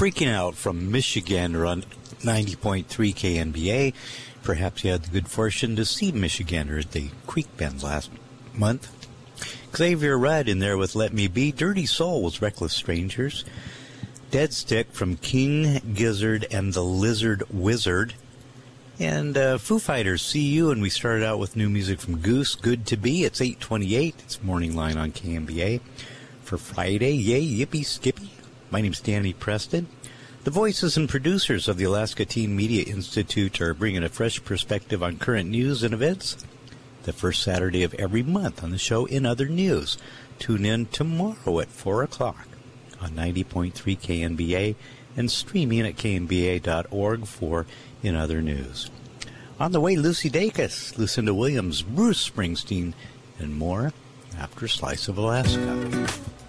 Freaking Out from Michigan on 90.3 KNBA. Perhaps you had the good fortune to see Michigander at the Creek Bend last month. Xavier Rudd in there with Let Me Be. Dirty Soul was Reckless Strangers. Dead Stick from King Gizzard and the Lizard Wizard. And Foo Fighters, See You, and we started out with new music from Goose, Good to Be. It's 8:28. It's Morning Line on KNBA for Friday. Yay, yippee, skippy. My name's Danny Preston. The voices and producers of the Alaska Teen Media Institute are bringing a fresh perspective on current news and events the first Saturday of every month on the show In Other News. Tune in tomorrow at 4 o'clock on 90.3 KNBA and streaming at knba.org for In Other News. On the way, Lucy Dacus, Lucinda Williams, Bruce Springsteen, and more after Slice of Alaska.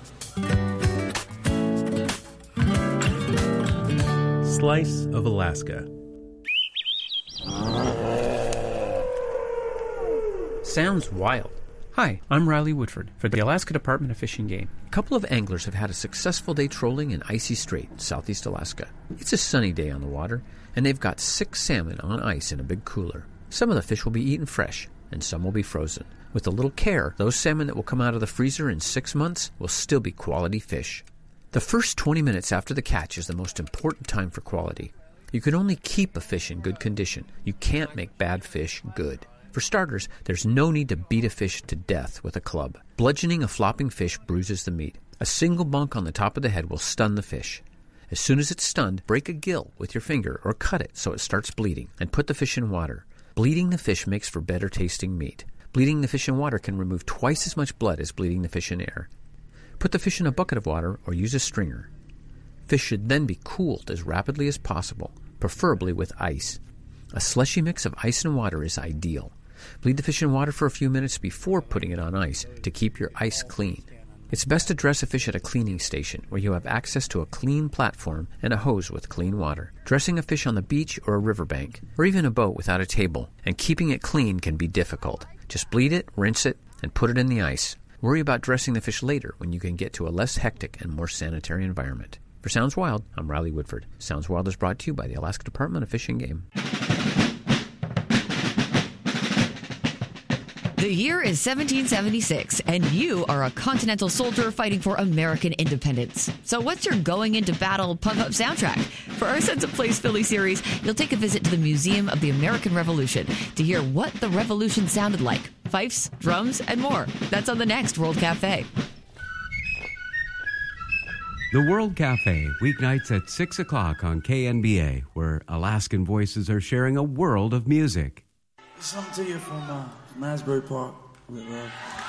Slice of Alaska. Sounds wild. Hi, I'm Riley Woodford for the Alaska Department of Fish and Game. A couple of anglers have had a successful day trolling in Icy Strait, southeast Alaska. It's a sunny day on the water, and they've got 6 salmon on ice in a big cooler. Some of the fish will be eaten fresh, and some will be frozen. With a little care, those salmon that will come out of the freezer in 6 months will still be quality fish. The first 20 minutes after the catch is the most important time for quality. You can only keep a fish in good condition. You can't make bad fish good. For starters, there's no need to beat a fish to death with a club. Bludgeoning a flopping fish bruises the meat. A single bump on the top of the head will stun the fish. As soon as it's stunned, break a gill with your finger or cut it so it starts bleeding, and put the fish in water. Bleeding the fish makes for better tasting meat. Bleeding the fish in water can remove twice as much blood as bleeding the fish in air. Put the fish in a bucket of water or use a stringer. Fish should then be cooled as rapidly as possible, preferably with ice. A slushy mix of ice and water is ideal. Bleed the fish in water for a few minutes before putting it on ice to keep your ice clean. It's best to dress a fish at a cleaning station where you have access to a clean platform and a hose with clean water. Dressing a fish on the beach or a riverbank, or even a boat without a table, and keeping it clean can be difficult. Just bleed it, rinse it, and put it in the ice. Worry about dressing the fish later when you can get to a less hectic and more sanitary environment. For Sounds Wild, I'm Riley Woodford. Sounds Wild is brought to you by the Alaska Department of Fish and Game. The year is 1776, and you are a Continental soldier fighting for American independence. So what's your going into battle pump-up soundtrack? For our Sense of Place Philly series, you'll take a visit to the Museum of the American Revolution to hear what the Revolution sounded like. Fifes, drums, and more. That's on the next World Cafe. The World Cafe, weeknights at 6 o'clock on KNBA, where Alaskan voices are sharing a world of music. Something to you from Asbury Park with